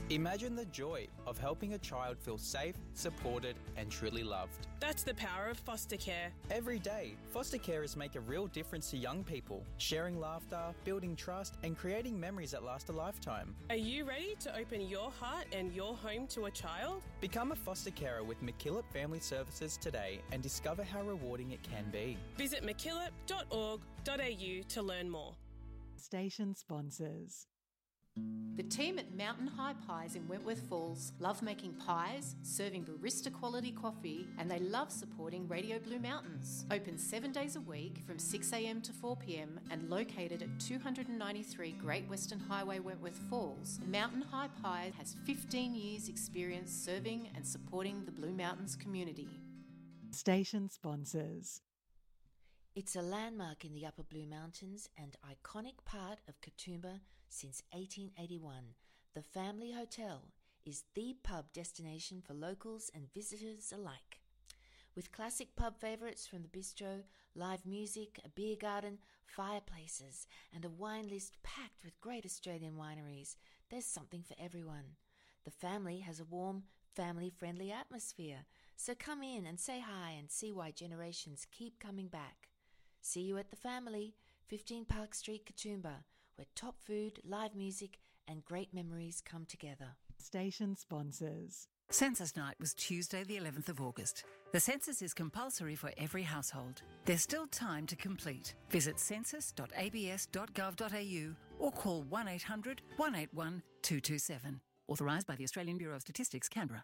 Imagine the joy of helping a child feel safe, supported and truly loved. That's the power of foster care. Every day, foster carers make a real difference to young people, sharing laughter, building trust and creating memories that last a lifetime. Are you ready to open your heart and your home to a child? Become a foster carer with MacKillop Family Services today and discover how rewarding it can be. Visit mackillop.org.au to learn more. Station sponsors. The team at Mountain High Pies in Wentworth Falls love making pies, serving barista quality coffee, and they love supporting Radio Blue Mountains. Open 7 days a week from 6 a.m. to 4 p.m. and located at 293 Great Western Highway, Wentworth Falls, Mountain High Pies has 15 years experience serving and supporting the Blue Mountains community. Station sponsors. It's a landmark in the Upper Blue Mountains and iconic part of Katoomba since 1881. The Family Hotel is the pub destination for locals and visitors alike. With classic pub favourites from the bistro, live music, a beer garden, fireplaces, and a wine list packed with great Australian wineries, there's something for everyone. The Family has a warm, family-friendly atmosphere, so come in and say hi and see why generations keep coming back. See you at the Family, 15 Park Street, Katoomba, where top food, live music and great memories come together. Station sponsors. Census Night was Tuesday the 11th of August. The census is compulsory for every household. There's still time to complete. Visit census.abs.gov.au or call 1800 181 227. Authorised by the Australian Bureau of Statistics, Canberra.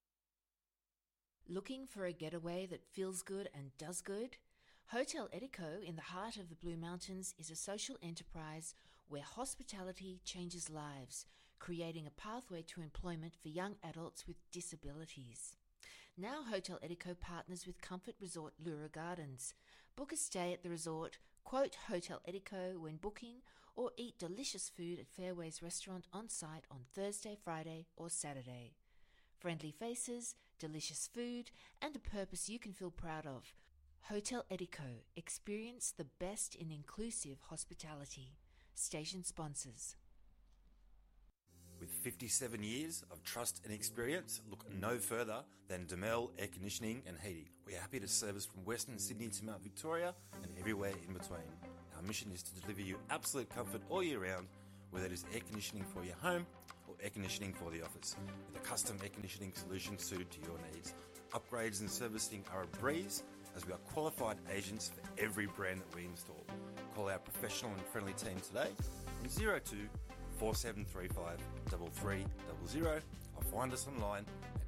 Looking for a getaway that feels good and does good? Hotel Edico in the heart of the Blue Mountains is a social enterprise where hospitality changes lives, creating a pathway to employment for young adults with disabilities. Now Hotel Edico partners with Comfort Resort Lura Gardens. Book a stay at the resort, quote Hotel Edico when booking, or eat delicious food at Fairways Restaurant on site on Thursday, Friday or Saturday. Friendly faces, delicious food, and a purpose you can feel proud of. Hotel Edico. Experience the best in inclusive hospitality. Station sponsors. With 57 years of trust and experience, look no further than Demel Air Conditioning and Heating. We are happy to service from Western Sydney to Mount Victoria and everywhere in between. Our mission is to deliver you absolute comfort all year round, whether it is air conditioning for your home or air conditioning for the office, with a custom air conditioning solution suited to your needs. Upgrades and servicing are a breeze, as we are qualified agents for every brand that we install. Call our professional and friendly team today on 02 4735 3300 or find us online at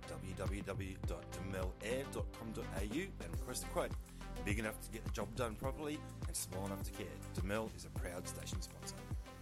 www.demelair.com.au and request a quote. Big enough to get the job done properly and small enough to care. Demel is a proud station sponsor.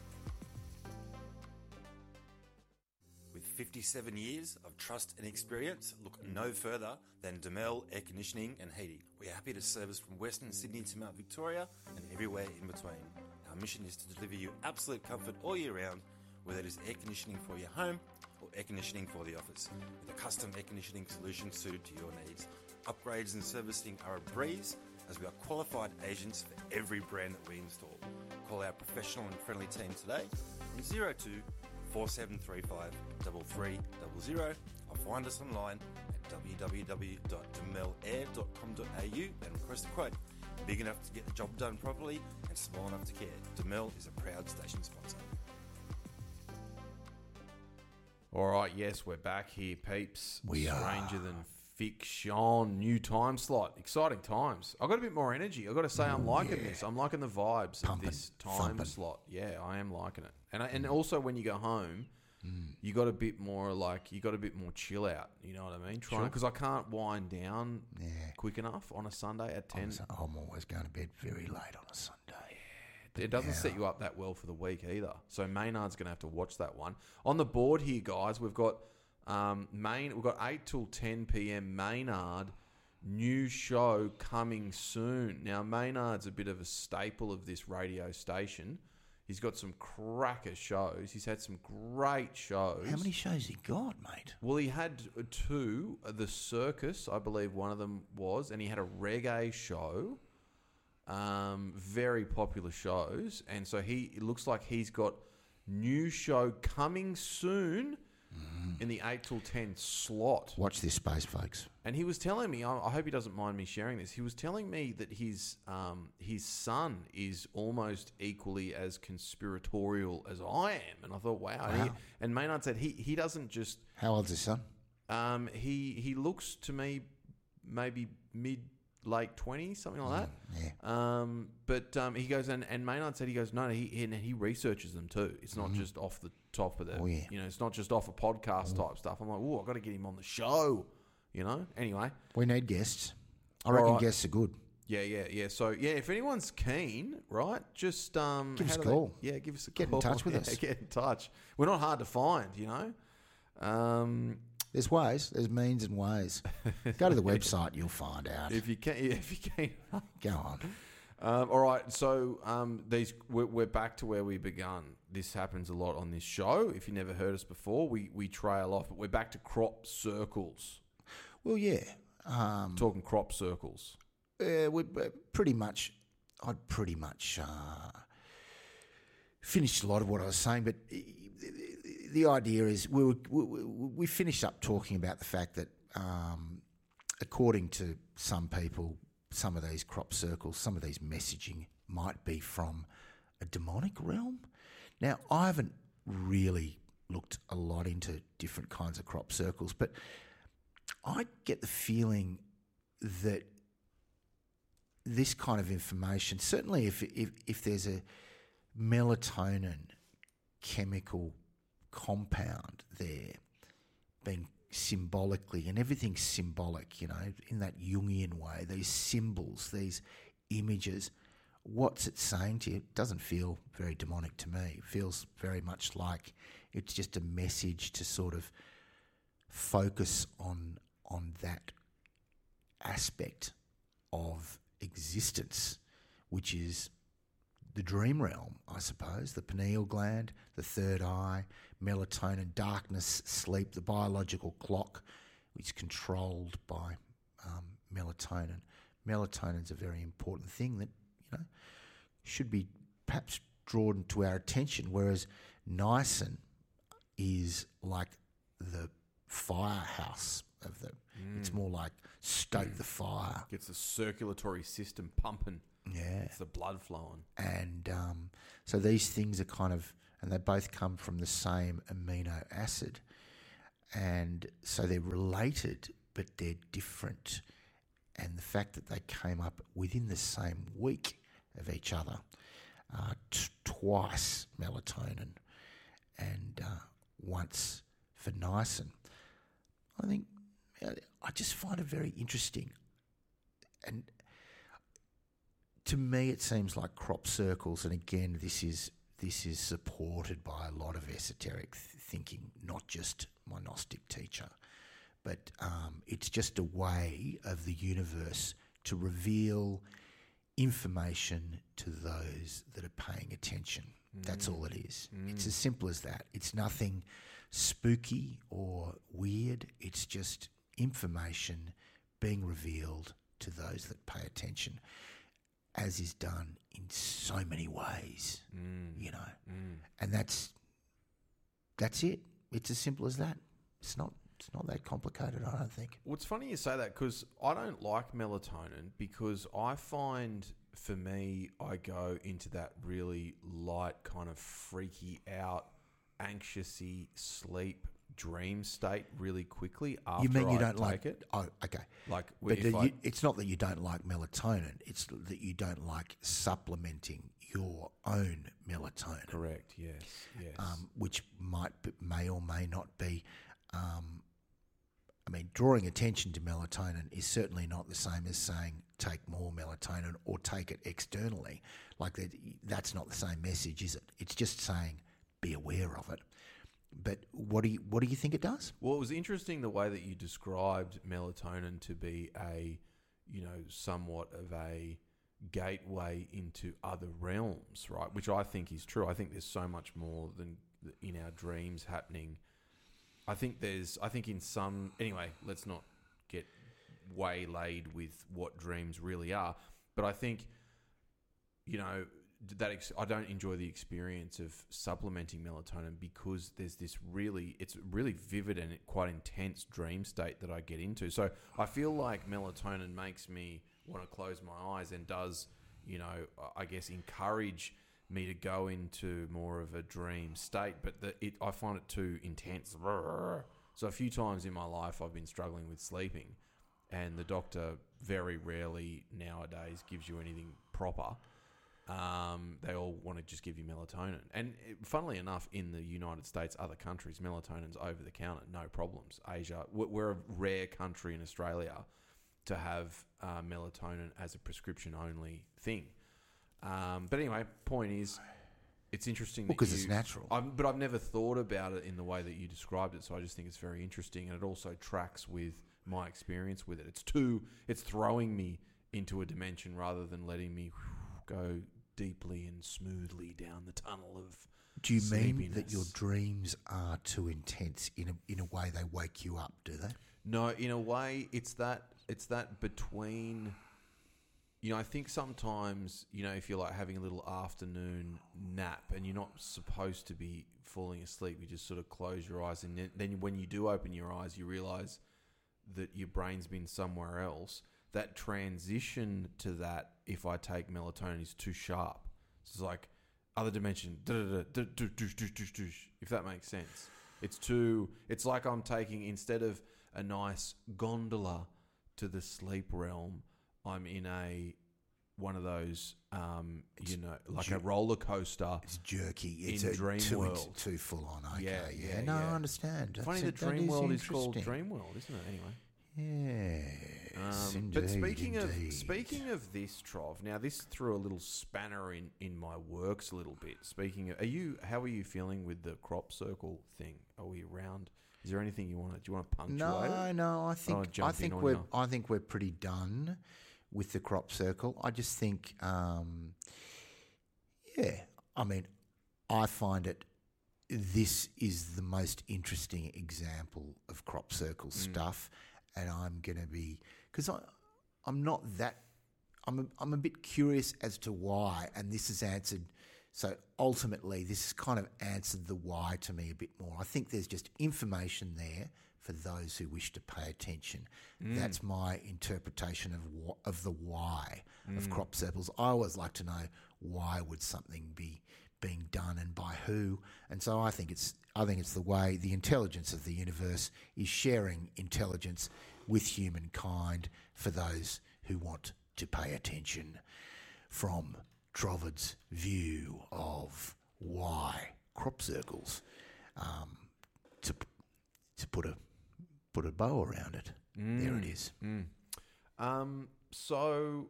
With 57 years of trust and experience, look no further than Demel Air Conditioning and Heating. We are happy to service from Western Sydney to Mount Victoria and everywhere in between. Our mission is to deliver you absolute comfort all year round, whether it is air conditioning for your home or air conditioning for the office, with a custom air conditioning solution suited to your needs. Upgrades and servicing are a breeze, as we are qualified agents for every brand that we install. Call our professional and friendly team today on 02 4735 3300 or find us online at www.demelair.com.au and request a quote. Big enough to get the job done properly and small enough to care. Demel is a proud station sponsor. All right, yes, we're back here, peeps. We are. Stranger Than Fiction, new time slot. Exciting times. I've got a bit more energy. I've got to say I'm liking this. I'm liking the vibes of this time slot. Yeah, I am liking it. And also when you go home, you got a bit more chill out. You know what I mean? Because I can't wind down quick enough on a Sunday at 10. I'm always going to bed very late on a Sunday. It doesn't set you up that well for the week either. So Maynard's going to have to watch that one. On the board here, guys, we've got we've got 8 till 10 p.m. Maynard, new show coming soon. Now, Maynard's a bit of a staple of this radio station. He's got some cracker shows. He's had some great shows. How many shows he got, mate? Well, he had 2. The Circus, I believe one of them was, and he had a reggae show. Very popular shows. And so it looks like he's got new show coming soon. in the 8 till 10 slot. Watch this space, folks. And he was telling me, I hope he doesn't mind me sharing this. He was telling me that his son is almost equally as conspiratorial as I am. And I thought, wow. And Maynard said he doesn't just... How old's his son? He looks to me maybe late 20s, something like that. Yeah. But he goes, and Maynard said, he goes, no, he researches them too. It's not just off the top of the, it's not just off a podcast type stuff. I'm like, oh, I've got to get him on the show, Anyway. We need guests. I reckon guests are good. Yeah. So, if anyone's keen, right, just... give us a call. Give us a call. Get in touch with us. Get in touch. We're not hard to find, There's ways. There's means and ways. Go to the website. You'll find out. If you can. Go on. All right. So we're back to where we begun. This happens a lot on this show. If you never heard us before, we trail off. But we're back to crop circles. Well, yeah. Talking crop circles. I'd pretty much finished a lot of what I was saying, but the idea is we finished up talking about the fact that according to some people, some of these crop circles, some of these messaging might be from a demonic realm. Now, I haven't really looked a lot into different kinds of crop circles, but I get the feeling that this kind of information, certainly if there's a melatonin chemical compound there being symbolically, and everything's symbolic, in that Jungian way, these symbols, these images, what's it saying to you? It doesn't feel very demonic to me. It feels very much like it's just a message to sort of focus on that aspect of existence, which is the dream realm, I suppose, the pineal gland, the third eye, melatonin, darkness, sleep, the biological clock, which is controlled by melatonin. Melatonin's a very important thing that, should be perhaps drawn to our attention, whereas niacin is like the firehouse of the... It's more like stoke the fire. Gets the circulatory system pumping. Yeah. It's the blood flowing. And so these things are kind of... And they both come from the same amino acid. And so they're related, but they're different. And the fact that they came up within the same week of each other, twice melatonin and once for niacin, I just find it very interesting. And to me, it seems like crop circles, and again, this is supported by a lot of esoteric thinking, not just my Gnostic teacher, but it's just a way of the universe to reveal information to those that are paying attention. That's all it is. It's as simple as that. It's nothing spooky or weird. It's just information being revealed to those that pay attention, as is done in so many ways, and that's it. It's as simple as that. It's not that complicated, I don't think. Well, it's funny you say that, because I don't like melatonin, because I find, for me, I go into that really light, kind of freaky out, anxious-y sleep dream state really quickly after you mean you I don't take like it. Oh, okay. Like, but it's not that you don't like melatonin. It's that you don't like supplementing your own melatonin. Correct. Yes. Which may or may not be. Drawing attention to melatonin is certainly not the same as saying take more melatonin or take it externally. Like that's not the same message, is it? It's just saying be aware of it. But what do you think it does? Well, it was interesting the way that you described melatonin to be a, somewhat of a gateway into other realms, right? Which I think is true. I think there's so much more than in our dreams happening. Anyway, let's not get waylaid with what dreams really are. But I think, I don't enjoy the experience of supplementing melatonin because there's it's really vivid and quite intense dream state that I get into. So I feel like melatonin makes me want to close my eyes and does, I guess, encourage me to go into more of a dream state, but I find it too intense. So a few times in my life I've been struggling with sleeping, and the doctor very rarely nowadays gives you anything proper. They all want to just give you melatonin. And funnily enough, in the United States, other countries, melatonin's over the counter, no problems. Asia, we're a rare country in Australia to have melatonin as a prescription-only thing. But anyway, point is, it's interesting because it's natural. But I've never thought about it in the way that you described it, so I just think it's very interesting, and it also tracks with my experience with it. It's throwing me into a dimension rather than letting me go deeply and smoothly down the tunnel of. Do you mean sleepiness. that your dreams are too intense in a way they wake you up? Do they? No, in a way, it's that between. I think sometimes, if you're like having a little afternoon nap and you're not supposed to be falling asleep, you just sort of close your eyes, and then when you do open your eyes, you realise that your brain's been somewhere else. That transition to that, if I take melatonin, is too sharp. So it's like other dimension, if that makes sense. It's like I'm taking, instead of a nice gondola to the sleep realm, I'm in one of those, like a roller coaster. It's jerky. It's in Dream World. Too full on. Okay, Yeah. No, I understand. Funny that Dream World is called Dream World, isn't it? Anyway. Yes, indeed, but speaking of this, Trov, now this threw a little spanner in my works a little bit. Speaking of, how are you feeling with the crop circle thing? Are we around? Is there anything do you want to punctuate? No. I think we're pretty done with the crop circle. I just think, I find it. This is the most interesting example of crop circle stuff, and I'm going to be, because I'm not that. I'm a bit curious as to why, and this is answered. So ultimately, this has kind of answered the why to me a bit more. I think there's just information there for those who wish to pay attention. That's my interpretation of the why of crop circles. I always like to know why would something be being done and by who, and so I think it's the way the intelligence of the universe is sharing intelligence with humankind for those who want to pay attention. From Trovid's view of why crop circles, to put a bow around it. There it is. So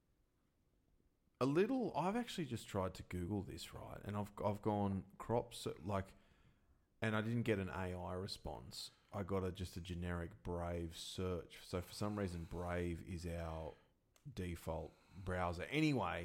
a little. I've actually just tried to Google this, right, and I've gone crops and I didn't get an AI response. I got just a generic Brave search. So for some reason, Brave is our default browser. Anyway.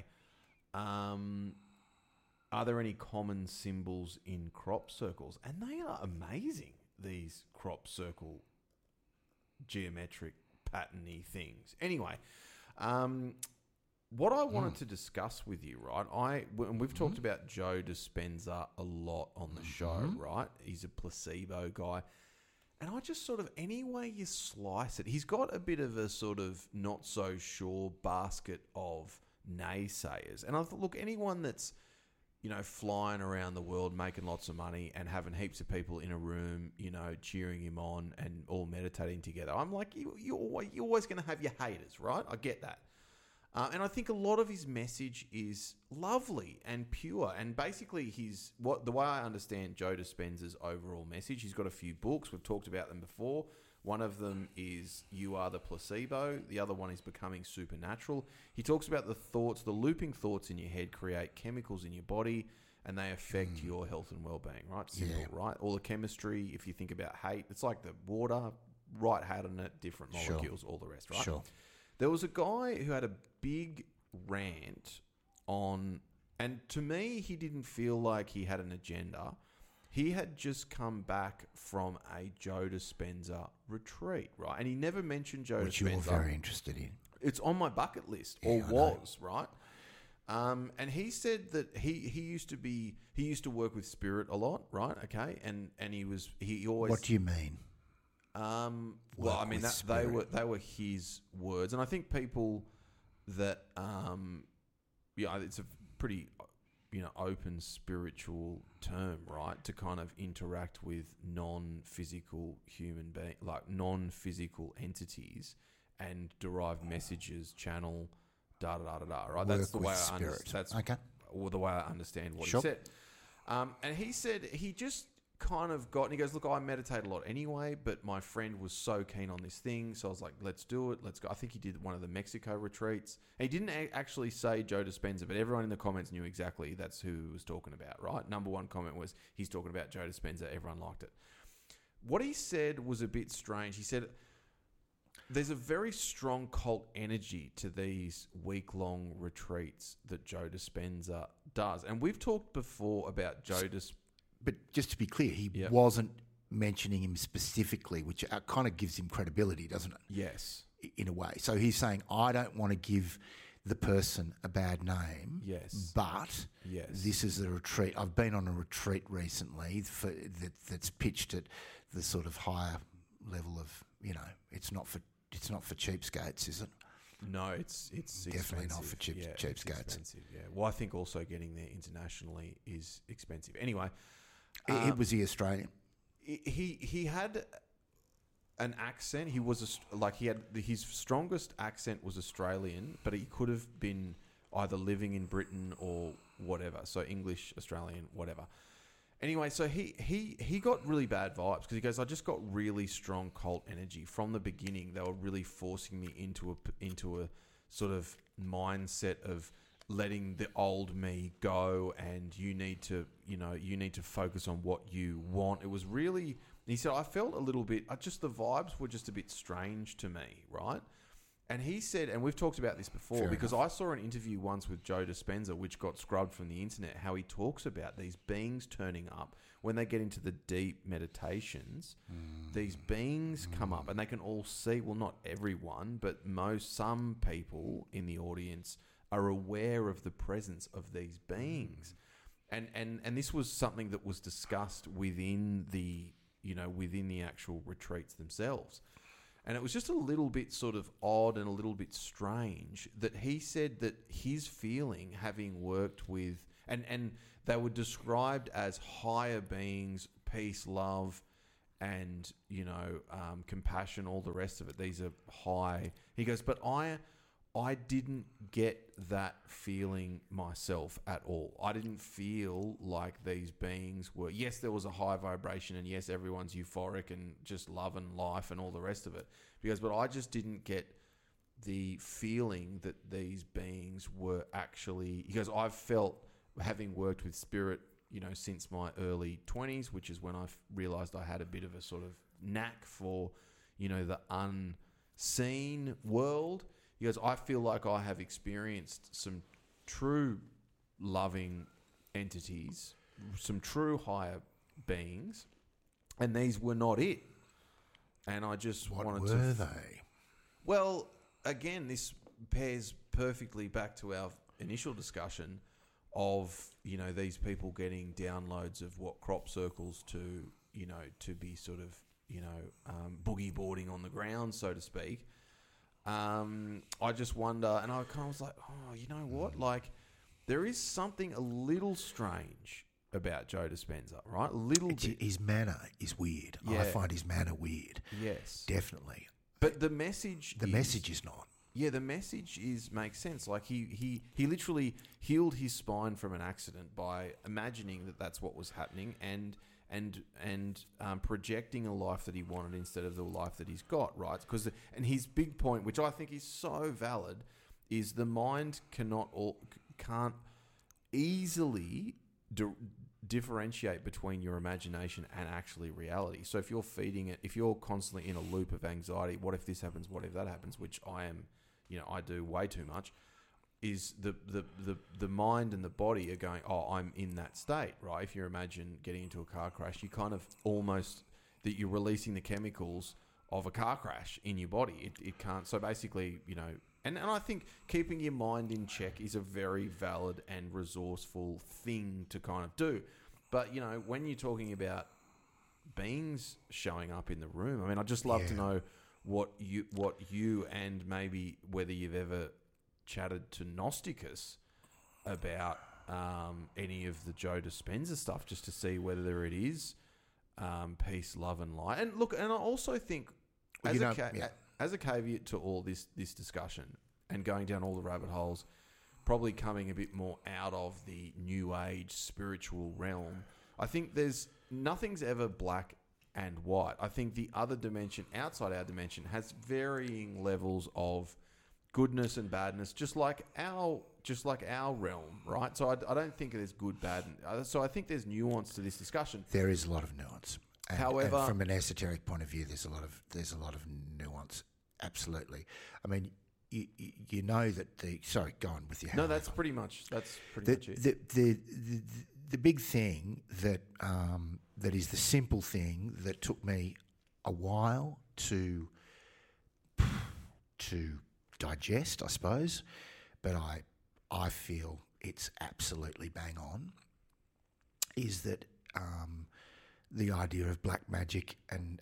Are there any common symbols in crop circles? And they are amazing, these crop circle geometric pattern-y things. Anyway, what I wanted to discuss with you, right? We've talked about Joe Dispenza a lot on the show, right? He's a placebo guy. And I just sort of, any way you slice it, he's got a bit of a sort of not so sure basket of naysayers. And I thought, look, anyone that's, flying around the world, making lots of money and having heaps of people in a room, cheering him on and all meditating together, I'm like, you're always going to have your haters, right? I get that. And I think a lot of his message is lovely and pure. And basically the way I understand Joe Dispenza's overall message, he's got a few books. We've talked about them before. One of them is You Are the Placebo. The other one is Becoming Supernatural. He talks about the looping thoughts in your head create chemicals in your body and they affect your health and well-being, right? Simple, right? All the chemistry, if you think about hate, it's like the water, right hat on it, different molecules, all the rest, right? Sure. There was a guy who had a big rant on, and to me, he didn't feel like he had an agenda. He had just come back from a Joe Dispenza retreat, right? And he never mentioned Joe Dispenza. Which you're very interested in. It's on my bucket list, or was, right? And he said that he used to work with spirit a lot, right? Okay, and he always. What do you mean? Well, I mean with they were his words, and I think people that it's a pretty open spiritual term, right? To kind of interact with non-physical non-physical entities and derive messages, channel, da da da da. Right? That's the way I understand. That's okay. Or the way I understand what Sure. he said. And he said he just kind of got, and he goes, look, I meditate a lot anyway, but my friend was so keen on this thing, so I was like, let's do it, let's go. I think he did one of the Mexico retreats. He didn't actually say Joe Dispenza, but everyone in the comments knew exactly that's who he was talking about, right? Number one comment was, he's talking about Joe Dispenza. Everyone liked it. What he said was a bit strange. He said, there's a very strong cult energy to these week-long retreats that Joe Dispenza does. And we've talked before about Joe Dispenza. But just to be clear, he wasn't mentioning him specifically, which kind of gives him credibility, doesn't it? Yes. In a way. So he's saying, I don't want to give the person a bad name. Yes. But this is a retreat. I've been on a retreat recently that's pitched at the sort of higher level of, it's not for cheapskates, is it? No, it's definitely expensive. not for cheapskates. Expensive, yeah. Well, I think also getting there internationally is expensive. Anyway, was he Australian? He had an accent. He was his strongest accent was Australian, but he could have been either living in Britain or whatever. So English, Australian, whatever. Anyway, so he got really bad vibes because he goes, I just got really strong cult energy from the beginning. They were really forcing me into a sort of mindset of letting the old me go, and you need to focus on what you want. It was really, he said, I felt a little bit, the vibes were just a bit strange to me, right? And he said, and we've talked about this before, Fair because enough. I saw an interview once with Joe Dispenza, which got scrubbed from the internet, how he talks about these beings turning up when they get into the deep meditations. These beings come up, and they can all see, well, not everyone, but some people in the audience are aware of the presence of these beings. And this was something that was discussed within the actual retreats themselves. And it was just a little bit sort of odd and a little bit strange that he said that his feeling, having worked with, and they were described as higher beings, peace, love, and, compassion, all the rest of it. These are high. He goes, but I didn't get that feeling myself at all. I didn't feel like these beings were... Yes, there was a high vibration, and yes, everyone's euphoric and just love and life and all the rest of it. Because, but I just didn't get the feeling that these beings were actually... He goes, I've felt, having worked with spirit, since my early 20s, which is when I realised I had a bit of a sort of knack for, the unseen world... He goes, I feel like I have experienced some true loving entities, some true higher beings, and these were not it. And I just wanted to... What were they? Well, again, this pairs perfectly back to our initial discussion of, these people getting downloads of what crop circles to be sort of, boogie boarding on the ground, so to speak. I just wonder, and I kind of was like, oh, you know what? Like, there is something a little strange about Joe Dispenza, right? A little bit. His manner is weird. Yeah. I find his manner weird. Yes. Definitely. But the message message is not. Yeah, the message makes sense. Like, he literally healed his spine from an accident by imagining that that's what was happening and projecting a life that he wanted instead of the life that he's got, right? And his big point, which I think is so valid, is the mind can't easily differentiate between your imagination and actually reality. So if you're feeding it, if you're constantly in a loop of anxiety, what if this happens, what if that happens, which I am, I do way too much, is the mind and the body are going, oh, I'm in that state, right? If you imagine getting into a car crash, you kind of almost, that you're releasing the chemicals of a car crash in your body. It can't, so basically, And I think keeping your mind in check is a very valid and resourceful thing to kind of do. But, you know, when you're talking about beings showing up in the room, I mean, I'd just love to know what you and maybe whether you've ever chatted to Gnosticus about any of the Joe Dispenza stuff, just to see whether it is peace, love, and light. And look, and I also think as a caveat to all this discussion and going down all the rabbit holes, probably coming a bit more out of the New Age spiritual realm, I think nothing's ever black and white. I think the other dimension, outside our dimension, has varying levels of goodness and badness, just like our realm, right? So I don't think there's good, bad. So I think there's nuance to this discussion. There is a lot of nuance. However, and from an esoteric point of view, there's a lot of nuance. Absolutely. I mean, you know that sorry, go on with your. No, that's pretty much it. The big thing that is the simple thing that took me a while to digest, I suppose, but I feel it's absolutely bang on, is that the idea of black magic and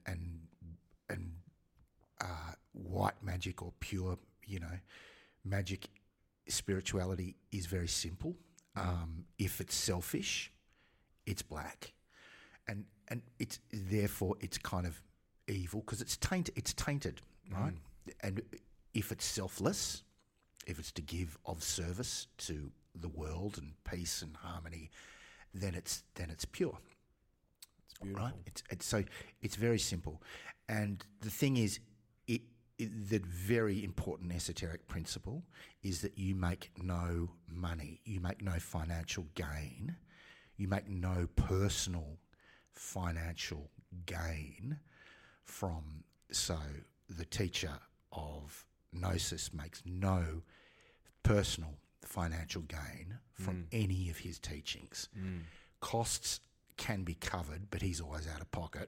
white magic or pure, magic spirituality is very simple. If it's selfish, it's black, and it's therefore it's kind of evil because it's tainted, right? And if it's selfless, if it's to give of service to the world and peace and harmony, then it's pure. It's beautiful, right? It's very simple, and the thing is, the very important esoteric principle is that you make no money, you make no financial gain, you make no personal financial gain from. So the teacher of Gnosis makes no personal financial gain from any of his teachings. Costs can be covered, but he's always out of pocket.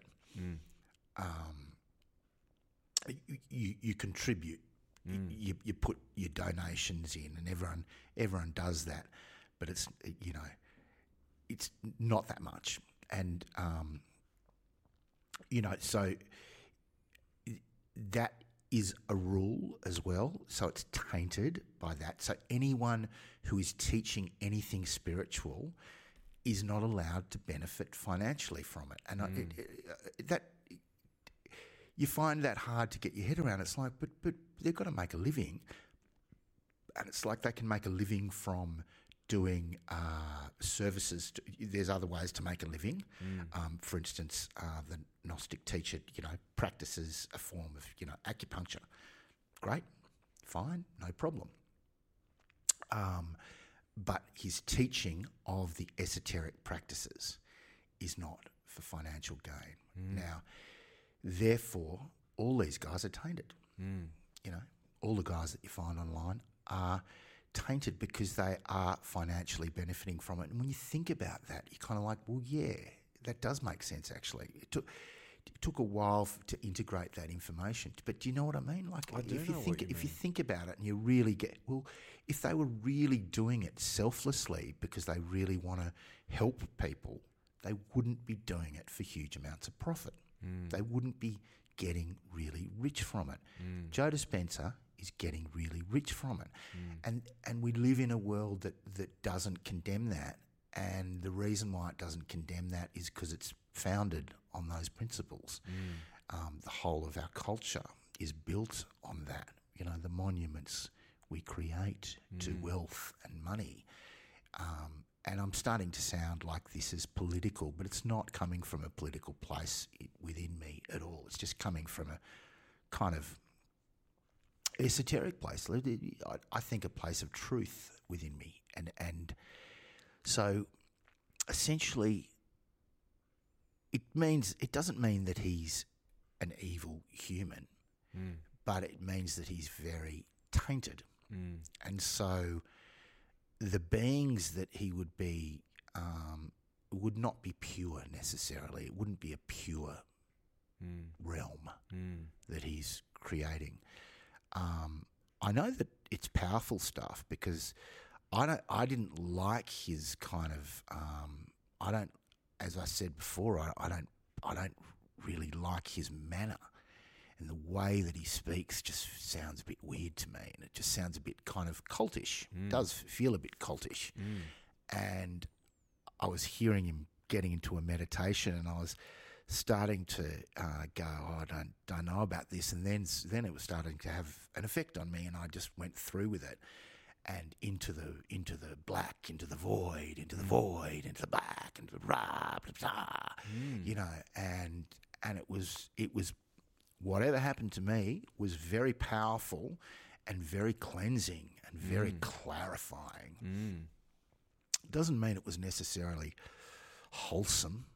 You contribute, you put your donations in, and everyone does that, but it's it's not that much, and so that is a rule as well. So it's tainted by that. So anyone who is teaching anything spiritual is not allowed to benefit financially from it, and that. You find that hard to get your head around. It's like, but they've got to make a living. And it's like they can make a living from doing services. There's other ways to make a living. For instance, the Gnostic teacher, practices a form of, acupuncture. Great, fine, no problem. But his teaching of the esoteric practices is not for financial gain. Now, therefore, all these guys are tainted. All the guys that you find online are tainted because they are financially benefiting from it. And when you think about that, you're kind of like, well, yeah, that does make sense, actually. It took a while to integrate that information. But do you know what I mean? Like, if you think about it and you really get, well, if they were really doing it selflessly because they really want to help people, they wouldn't be doing it for huge amounts of profit. They wouldn't be getting really rich from it. Joe Dispenza is getting really rich from it. And we live in a world that doesn't condemn that. And the reason why it doesn't condemn that is because it's founded on those principles. The whole of our culture is built on that. The monuments we create to wealth and money. And I'm starting to sound like this is political, but it's not coming from a political place within me at all. It's just coming from a kind of esoteric place. I think a place of truth within me. And so essentially it doesn't mean that he's an evil human, but it means that he's very tainted. And so the beings that he would be would not be pure necessarily. It wouldn't be a pure realm that he's creating. I know that it's powerful stuff because I didn't like his kind of as I said before, I don't really like his manner, and the way that he speaks just sounds a bit weird to me, and it just sounds a bit kind of cultish. It does feel a bit cultish. And I was hearing him getting into a meditation, and I was starting to go, I don't know about this, and then it was starting to have an effect on me, and I just went through with it. And into the black, into the void, into the void, into the black, into the blah, blah, blah, you know, and it was whatever happened to me was very powerful and very cleansing and very clarifying. Doesn't mean it was necessarily wholesome.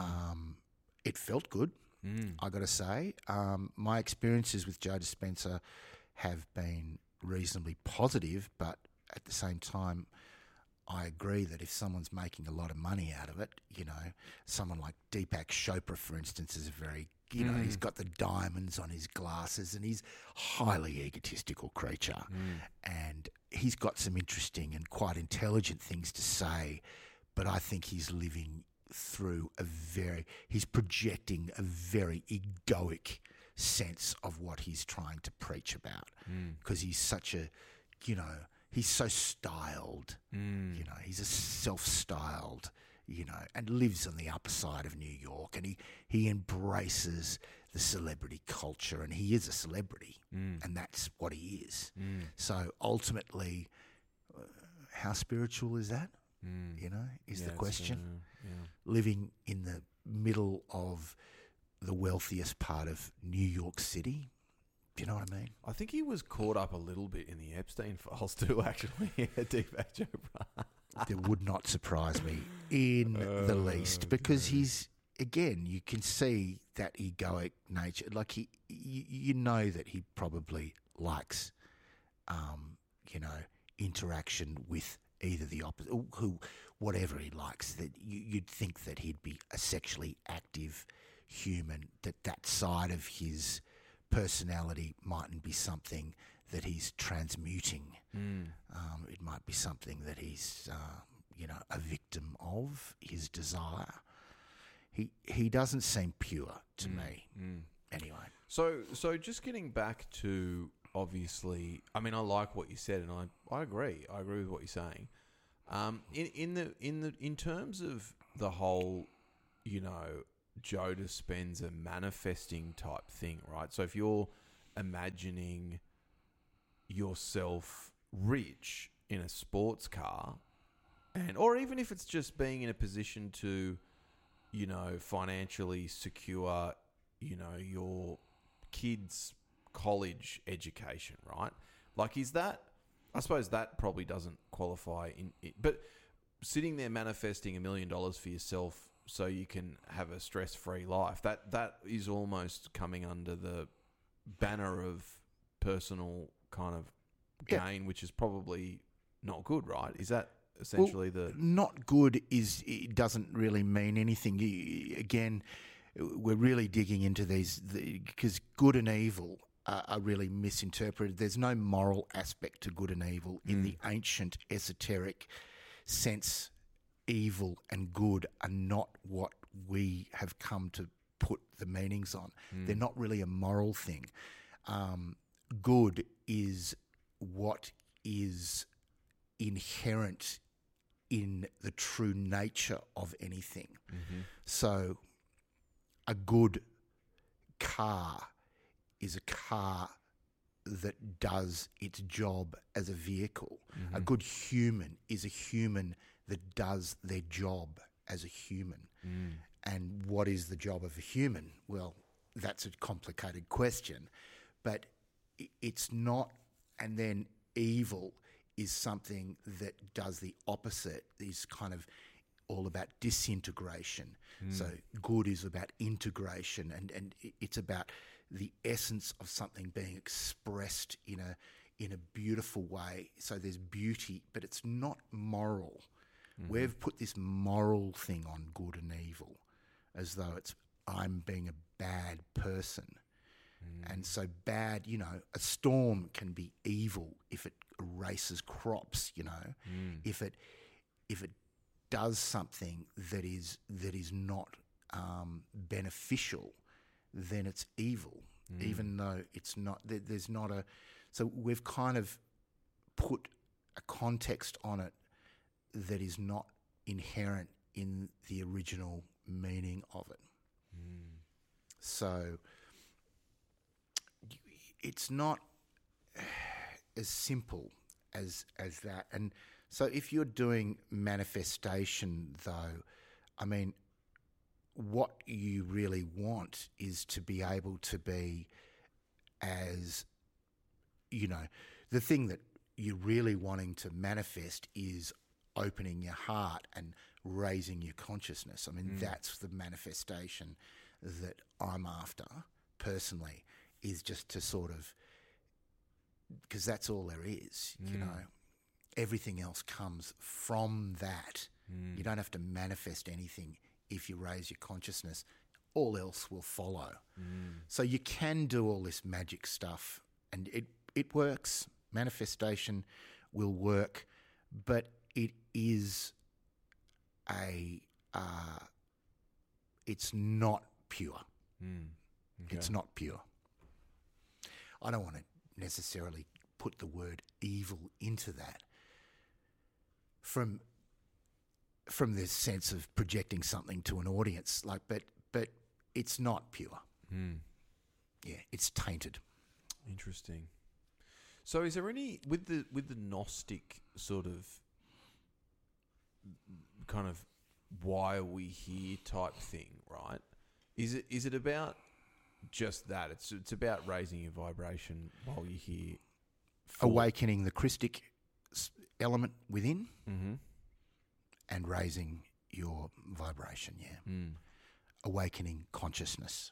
It felt good, I got to say. My experiences with Joe Dispenza have been reasonably positive, but at the same time, I agree that if someone's making a lot of money out of it, you know, someone like Deepak Chopra, for instance, is a very, you know, he's got the diamonds on his glasses and he's a highly egotistical creature. And he's got some interesting and quite intelligent things to say, but I think he's living through he's projecting a very egoic sense of what he's trying to preach about, because he's such a, you know, he's so styled, you know, he's a self-styled, you know, and lives on the upper side of New York, and he embraces the celebrity culture, and he is a celebrity, and that's what he is. So ultimately, how spiritual is that? You know, is the question. Living in the middle of the wealthiest part of New York City. Do you know what I mean? I think he was caught up a little bit in the Epstein files too, actually. Deepak Chopra. It would not surprise me in the least, because he's, again, you can see that egoic nature. Like you know that he probably likes, you know, interaction with either the opposite, whatever he likes. That you'd think that he'd be a sexually active human, that side of his personality mightn't be something that he's transmuting. It might be something that he's, you know, a victim of his desire. He doesn't seem pure to me. Anyway. So just getting back to, obviously, I mean, I like what you said, and I agree. I agree with what you're saying. In terms of the whole, you know, Joe Dispenza manifesting type thing, right? So if you're imagining yourself rich in a sports car, or even if it's just being in a position to, you know, financially secure, you know, your kids' college education, right? Like, is that, I suppose that probably doesn't qualify in it, but sitting there manifesting $1 million for yourself so you can have a stress-free life, that is almost coming under the banner of personal kind of gain, which is probably not good, right? Is that essentially not good? It doesn't really mean anything. Again, we're really digging into these, because good and evil are really misinterpreted. There's no moral aspect to good and evil. In the ancient esoteric sense, evil and good are not what we have come to put the meanings on. They're not really a moral thing. Good is what is inherent in the true nature of anything. So a good car is a car that does its job as a vehicle. A good human is a human that does their job as a human. And what is the job of a human? Well, that's a complicated question, but it's not. And then evil is something that does the opposite, is kind of all about disintegration. So good is about integration, and it's about the essence of something being expressed in a beautiful way. So there's beauty, but it's not moral. We've put this moral thing on good and evil, as though it's I'm being a bad person. And so bad, a storm can be evil if it erases crops, if it does something that is not beneficial, then it's evil, even though it's not. There's not a. So we've kind of put a context on it that is not inherent in the original meaning of it. So it's not as simple as that. And so if you're doing manifestation, though, I mean, what you really want is to be able to be as, the thing that you're really wanting to manifest is opening your heart and raising your consciousness. I mean, that's the manifestation that I'm after personally, is just to sort of, because that's all there is, everything else comes from that. You don't have to manifest anything if you raise your consciousness. All else will follow. So you can do all this magic stuff and it works. Manifestation will work, but it is it's not pure. Okay. It's not pure. I don't want to necessarily put the word evil into that from this sense of projecting something to an audience, but it's not pure. Yeah, it's tainted. Interesting. So is there any with the Gnostic sort of kind of why are we here type thing, right? Is it about just that? It's about raising your vibration while you're here, awakening the Christic element within, and raising your vibration. Yeah, awakening consciousness.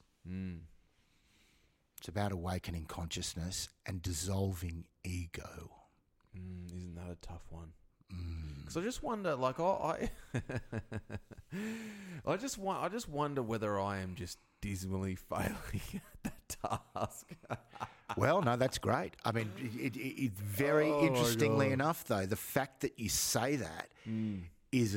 It's about awakening consciousness and dissolving ego. Isn't that a tough one? Because I just wonder, like, I just wonder whether I am just dismally failing at that task. Well, no, that's great. I mean, it very interestingly enough, though, the fact that you say that is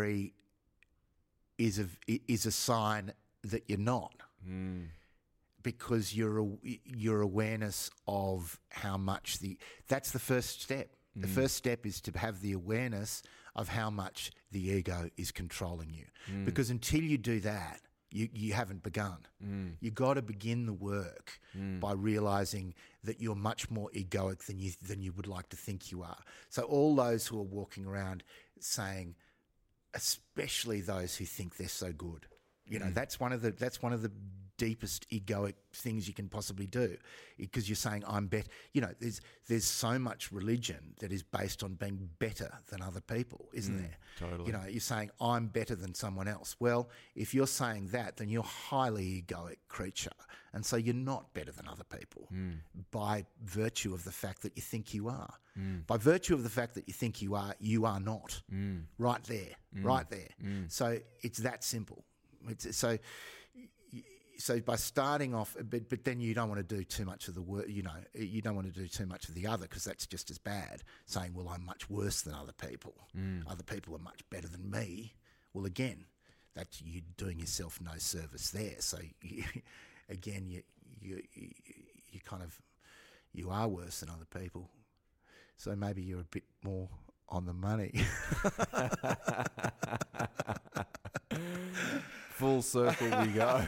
a sign that you're not. Because your awareness of how much that's the first step. The first step is to have the awareness of how much the ego is controlling you. Because until you do that, you haven't begun. You got to begin the work by realizing that you're much more egoic than you would like to think you are. So all those who are walking around saying, especially those who think they're so good, that's one of the deepest egoic things you can possibly do, because you're saying I'm better. There's so much religion that is based on being better than other people, isn't there? Totally. You're saying I'm better than someone else. Well, if you're saying that, then you're a highly egoic creature, and so you're not better than other people by virtue of the fact that you think you are. By virtue of the fact that you think you are not. Right there. So it's that simple. So by starting off, but then you don't want to do too much of the work, you don't want to do too much of the other, because that's just as bad, saying, well, I'm much worse than other people. Other people are much better than me. Well, again, that's you doing yourself no service there. So, you are worse than other people. So maybe you're a bit more on the money. Full circle we go.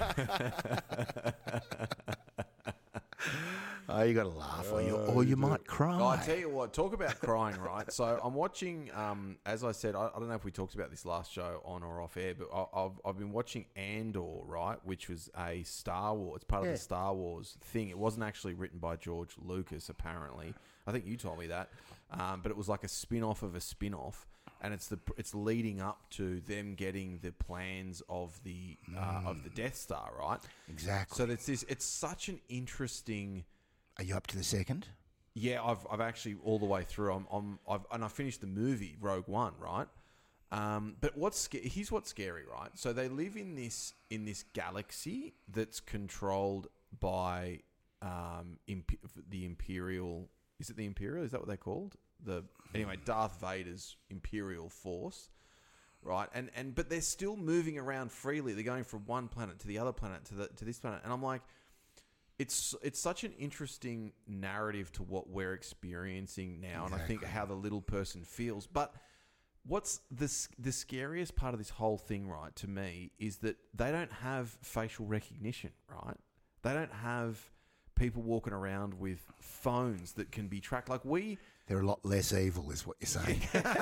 Oh, you got to laugh, or you might cry. Oh, I tell you what, talk about crying, right? So I'm watching. As I said, I don't know if we talked about this last show on or off air, but I've been watching Andor, right, which was a Star Wars. It's part of the Star Wars thing. It wasn't actually written by George Lucas, apparently. I think you told me that, but it was like a spin-off of a spin-off. And it's leading up to them getting the plans of the Death Star, right? Exactly. So it's such an interesting. Are you up to the second? Yeah, I've actually all the way through. I finished the movie Rogue One, right? But here's what's scary, right? So they live in this galaxy that's controlled by the Imperial. Is it the Imperial? Is that what they're called? Anyway, Darth Vader's Imperial force, right? But they're still moving around freely. They're going from one planet to the other planet to this planet, and I'm like, it's such an interesting narrative to what we're experiencing now, and I think how the little person feels. But what's the scariest part of this whole thing, right, to me, is that they don't have facial recognition, right? They don't have people walking around with phones that can be tracked. Like they're a lot less evil, is what you're saying.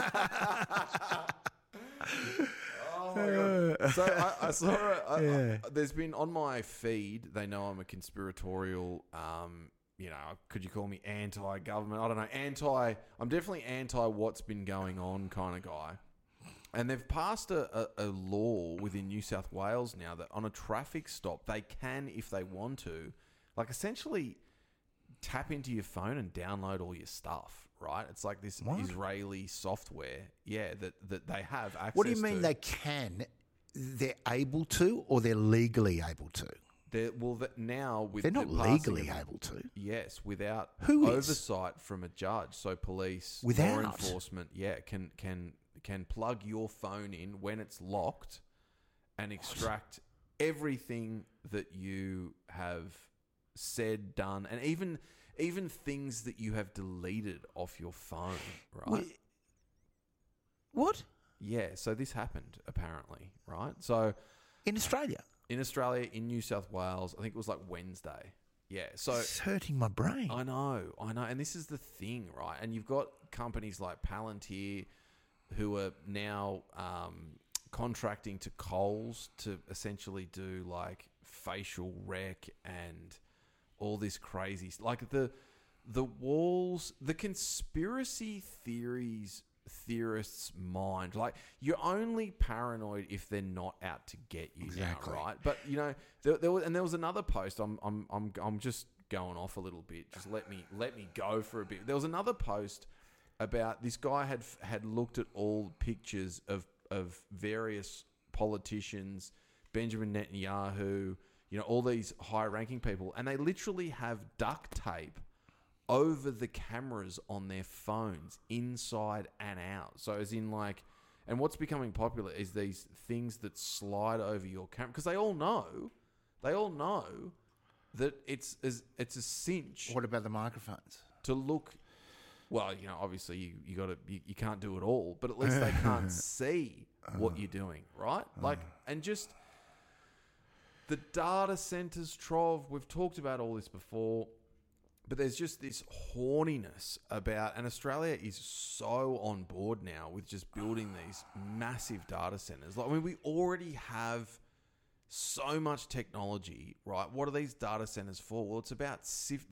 Oh my God. So I saw there's been on my feed, they know I'm a conspiratorial, could you call me anti-government? I don't know. I'm definitely anti what's been going on kind of guy. And they've passed a law within New South Wales now that on a traffic stop, they can, if they want to, like essentially tap into your phone and download all your stuff, right? It's like this Israeli software, that they have access to. What do you mean they can? They're able to, or they're legally able to? They're not legally able to. Yes, without Who oversight from a judge. So police, without law enforcement, can plug your phone in when it's locked and extract everything that you have said, done, and even things that you have deleted off your phone, right? What? Yeah, so this happened apparently, right? So in Australia, in New South Wales, I think it was like Wednesday. Yeah, so it's hurting my brain. I know, and this is the thing, right? And you've got companies like Palantir who are now contracting to Coles to essentially do like facial rec and all this crazy, like the walls, the conspiracy theorists' mind. Like, you're only paranoid if they're not out to get you, exactly. Now, right? But there was another post. I'm just going off a little bit. Just let me go for a bit. There was another post about this guy had looked at all pictures of various politicians, Benjamin Netanyahu, all these high-ranking people, and they literally have duct tape over the cameras on their phones, inside and out. So as in like, and what's becoming popular is these things that slide over your camera, because they all know that it's a cinch. What about the microphones? To look, well, obviously you can't do it all, but at least they can't see what you're doing, right? Like, and just the data centers, Trov, we've talked about all this before, but there's just this horniness about, and Australia is so on board now with just building these massive data centers. Like, I mean, we already have so much technology, right? What are these data centers for? Well, it's about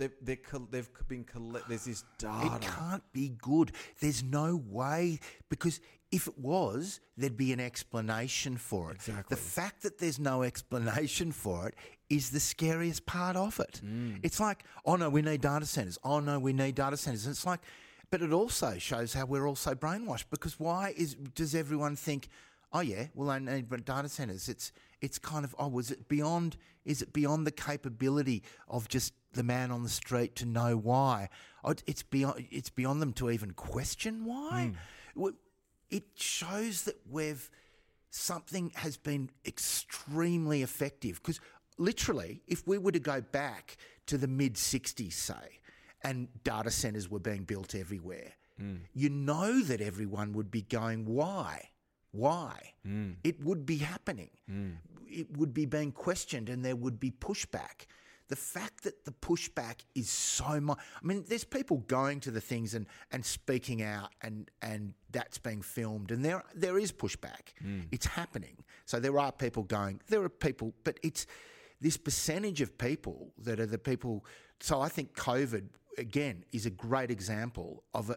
there's this data. It can't be good. There's no way, because if it was, there'd be an explanation for it. Exactly. The fact that there's no explanation for it is the scariest part of it. It's like, oh no, we need data centers. Oh no, we need data centers. And it's like, but it also shows how we're also brainwashed, because does everyone think, oh yeah, well, I need data centers? It's kind of, is it beyond the capability of just the man on the street to know why? It's beyond them to even question why. It shows that something has been extremely effective, because literally, if we were to go back to the mid-'60s, say, and data centers were being built everywhere, you know that everyone would be going, why? Why? It would be happening. It would be being questioned, and there would be pushback. The fact that the pushback is so much... I mean, there's people going to the things and speaking out, and that's being filmed, and there is pushback. It's happening. So there are people going... There are people... But it's this percentage of people that are the people... So I think COVID, again, is a great example of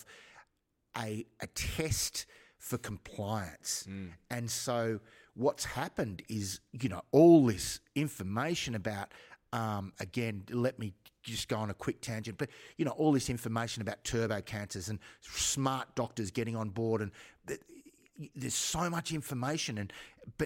a test for compliance. And so what's happened is, all this information about... again, let me just go on a quick tangent, but, all this information about turbo cancers and smart doctors getting on board, and there's so much information, but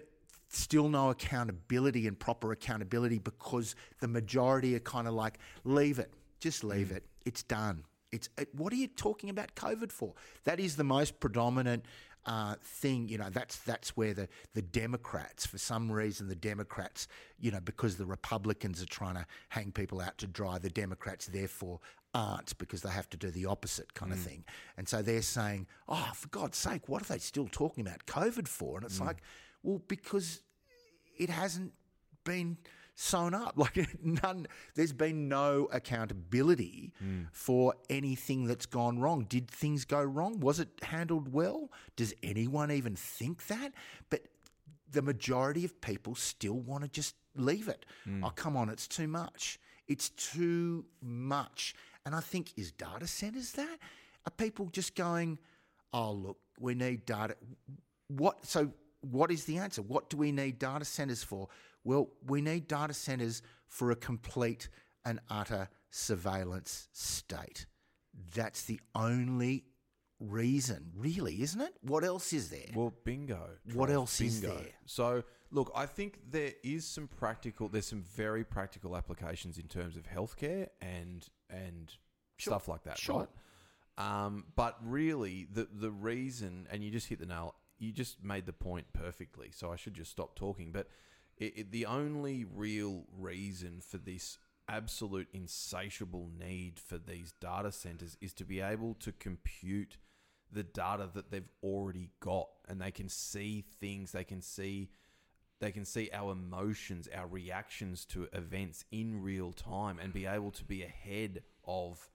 still no accountability and proper accountability because the majority are kind of like, leave it, just leave it. It's done. What are you talking about COVID for? That is the most predominant thing. That's where the Democrats, for some reason, because the Republicans are trying to hang people out to dry, the Democrats therefore aren't, because they have to do the opposite kind of thing. And so they're saying, oh, for God's sake, what are they still talking about COVID for? And it's like, well, because it hasn't been sewn up. There's been no accountability for anything that's gone wrong. Did things go wrong? Was it handled well? Does anyone even think that? But the majority of people still want to just leave it. Oh, come on, it's too much. It's too much. And I think, is data centres that? Are people just going, oh, look, we need data. What is the answer? What do we need data centres for? Well, we need data centres for a complete and utter surveillance state. That's the only reason, really, isn't it? What else is there? Well, bingo. What else is there? So, look, I think there's some very practical applications in terms of healthcare and stuff like that, Sure. right? But really, the reason, and you just hit the nail, you just made the point perfectly, so I should just stop talking, but the only real reason for this absolute insatiable need for these data centers is to be able to compute the data that they've already got, and they can see things, they can see our emotions, our reactions to events in real time, and be able to be ahead of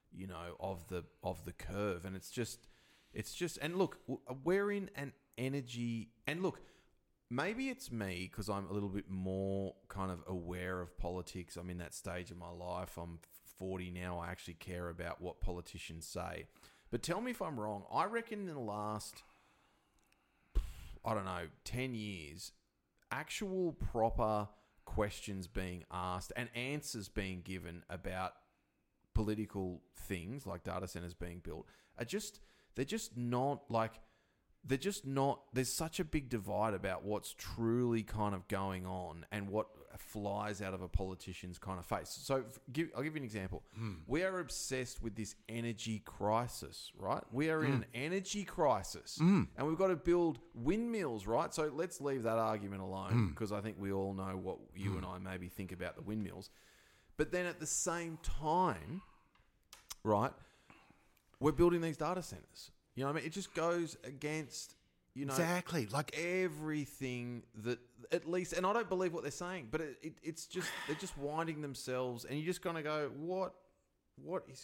the curve. And it's just and look, we're in an energy, and look, maybe it's me because I'm a little bit more kind of aware of politics. I'm in that stage of my life. I'm 40 now. I actually care about what politicians say. But tell me if I'm wrong. I reckon in the last, 10 years, actual proper questions being asked and answers being given about political things like data centers being built there's such a big divide about what's truly kind of going on and what flies out of a politician's kind of face. So I'll give you an example. We are obsessed with this energy crisis, right? We are in an energy crisis and we've got to build windmills, right? So let's leave that argument alone because I think we all know what you and I maybe think about the windmills. But then at the same time, right, we're building these data centers. You know what I mean? It just goes against, exactly, like everything that, at least, and I don't believe what they're saying, but it's just, they're just winding themselves, and you're just going to go, what is